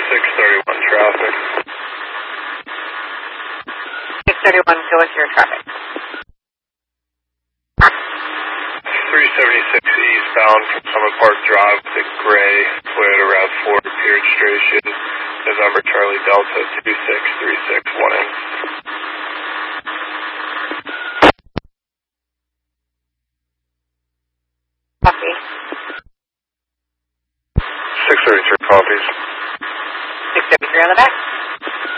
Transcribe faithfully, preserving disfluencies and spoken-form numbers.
six thirty-one traffic. six thirty-one, go with your traffic. three seventy-six eastbound from Summit Park Drive with a gray Toyota RAV four P registration, November Charlie Delta two six three six one in. Copy. six thirty-three copies. six thirty-three on the back.